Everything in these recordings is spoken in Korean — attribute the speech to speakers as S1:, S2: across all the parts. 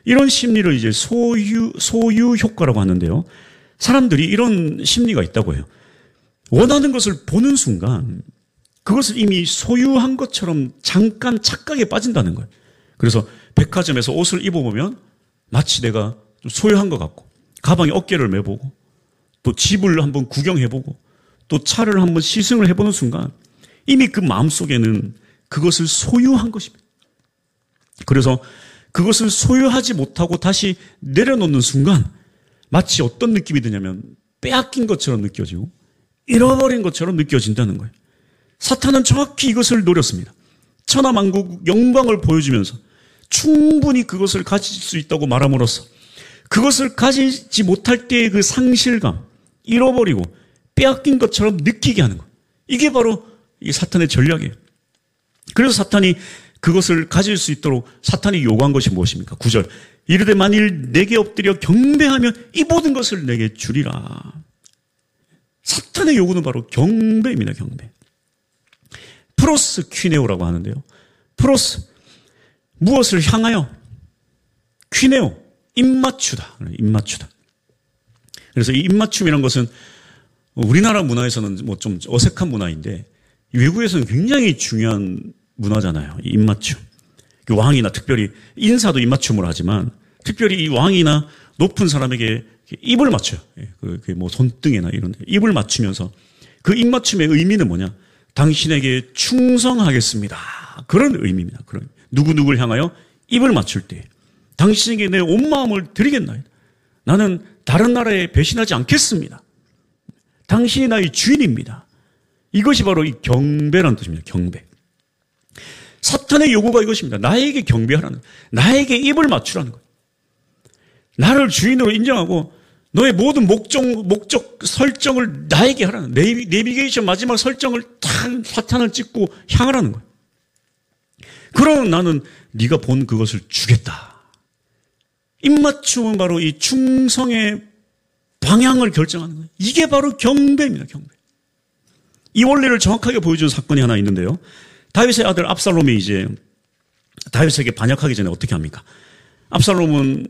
S1: 이런 심리를 이제 소유 효과라고 하는데요. 사람들이 이런 심리가 있다고 해요. 원하는 것을 보는 순간 그것을 이미 소유한 것처럼 잠깐 착각에 빠진다는 거예요. 그래서 백화점에서 옷을 입어보면 마치 내가 소유한 것 같고, 가방에 어깨를 매보고, 또 집을 한번 구경해보고, 또 차를 한번 시승을 해보는 순간 이미 그 마음속에는 그것을 소유한 것입니다. 그래서 그것을 소유하지 못하고 다시 내려놓는 순간 마치 어떤 느낌이 드냐면 빼앗긴 것처럼 느껴지고 잃어버린 것처럼 느껴진다는 거예요. 사탄은 정확히 이것을 노렸습니다. 천하만국 영광을 보여주면서 충분히 그것을 가질 수 있다고 말함으로써 그것을 가지지 못할 때의 그 상실감, 잃어버리고 빼앗긴 것처럼 느끼게 하는 거예요. 이게 바로 이 사탄의 전략이에요. 그래서 사탄이 그것을 가질 수 있도록 사탄이 요구한 것이 무엇입니까? 9절. 이르되 만일 내게 엎드려 경배하면 이 모든 것을 내게 주리라. 사탄의 요구는 바로 경배입니다. 경배. 프로스 퀴네오라고 하는데요. 프로스, 무엇을 향하여? 퀴네오, 입맞추다. 입맞추다. 그래서 이 입맞춤이라는 것은 우리나라 문화에서는 뭐 좀 어색한 문화인데 외국에서는 굉장히 중요한 문화잖아요. 이 입맞춤. 왕이나 특별히 인사도 입맞춤으로 하지만 특별히 이 왕이나 높은 사람에게 입을 맞춰요. 그 뭐 손등이나 이런 데 입을 맞추면서 그 입맞춤의 의미는 뭐냐? 당신에게 충성하겠습니다. 그런 의미입니다. 그런 누구누구를 향하여 입을 맞출 때 당신에게 내 온 마음을 드리겠나이다. 나는 다른 나라에 배신하지 않겠습니다. 당신이 나의 주인입니다. 이것이 바로 이 경배라는 뜻입니다. 경배. 사탄의 요구가 이것입니다. 나에게 경배하라는 거예요. 나에게 입을 맞추라는 거예요. 나를 주인으로 인정하고 너의 모든 목적 설정을 나에게 하라는 거예요. 내비게이션 마지막 설정을 다 사탄을 찍고 향하라는 거예요. 그러면 나는 네가 본 그것을 주겠다. 입맞춤은 바로 이 충성의 방향을 결정하는 거예요. 이게 바로 경배입니다. 경배. 이 원리를 정확하게 보여주는 사건이 하나 있는데요. 다윗의 아들 압살롬이 이제 다윗에게 반역하기 전에 어떻게 합니까? 압살롬은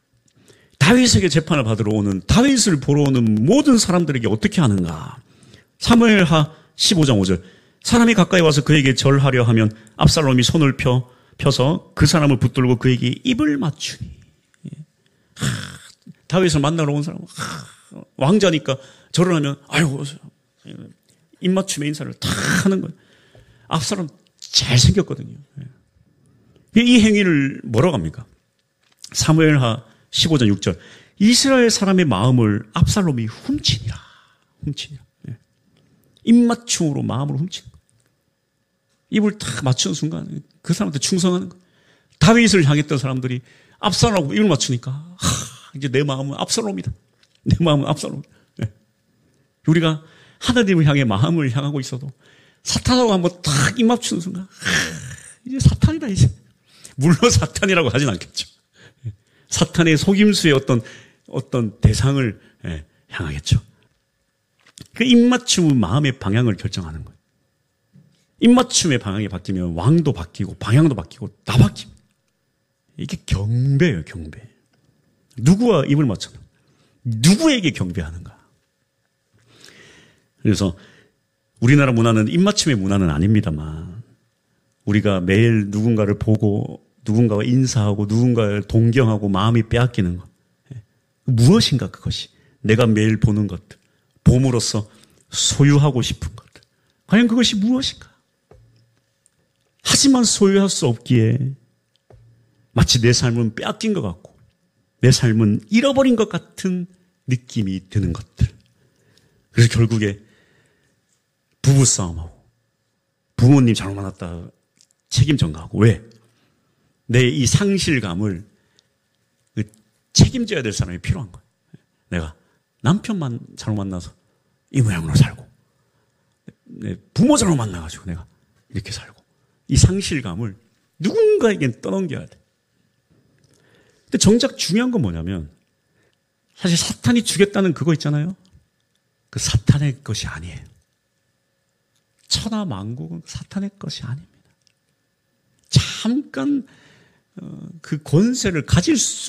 S1: 다윗에게 재판을 받으러 오는, 다윗을 보러 오는 모든 사람들에게 어떻게 하는가? 사무엘하 15장 5절. 사람이 가까이 와서 그에게 절하려 하면 압살롬이 손을 펴서 그 사람을 붙들고 그에게 입을 맞추니. 다윗을 만나러 온 사람은 왕자니까 절을 하면 아이고 입맞춤의 인사를 다 하는 거예요. 압살롬 잘생겼거든요. 이 행위를 뭐라고 합니까? 사무엘하 15장 6절. 이스라엘 사람의 마음을 압살롬이 훔치니라. 훔치니라. 입맞춤으로 마음을 훔치는 거예요. 입을 딱 맞추는 순간 그 사람한테 충성하는 거예요. 다윗을 향했던 사람들이 압살롬하고 입을 맞추니까 이제 내 마음은 압살롬이다. 내 마음은 압살롬. 우리가 하나님을 향해 마음을 향하고 있어도 사탄하고 한번 딱 입 맞추는 순간 이제 사탄이다 이제. 물론 사탄이라고 하진 않겠죠. 사탄의 속임수의 어떤 대상을 향하겠죠. 그 입맞춤은 마음의 방향을 결정하는 거예요. 입맞춤의 방향이 바뀌면 왕도 바뀌고 방향도 바뀌고 다 바뀝니다. 이게 경배예요. 경배. 누구와 입을 맞추는, 누구에게 경배하는가. 그래서 우리나라 문화는 입맞춤의 문화는 아닙니다만 우리가 매일 누군가를 보고 누군가와 인사하고 누군가를 동경하고 마음이 빼앗기는 것. 무엇인가 그것이. 내가 매일 보는 것들. 봄으로써 소유하고 싶은 것들. 과연 그것이 무엇인가. 하지만 소유할 수 없기에 마치 내 삶은 빼앗긴 것 같고 내 삶은 잃어버린 것 같은 느낌이 드는 것들. 그래서 결국에 부부싸움하고 부모님 잘못 만났다 책임 전가하고. 왜? 내 이 상실감을 책임져야 될 사람이 필요한 거예요. 내가 남편만 잘못 만나서 이 모양으로 살고 내 부모 잘못 만나가지고 내가 이렇게 살고 이 상실감을 누군가에겐 떠넘겨야 돼. 근데 정작 중요한 건 뭐냐면 사실 사탄이 주겠다는 그거 있잖아요. 그 사탄의 것이 아니에요. 천하만국은 사탄의 것이 아닙니다. 잠깐 그 권세를 가질 수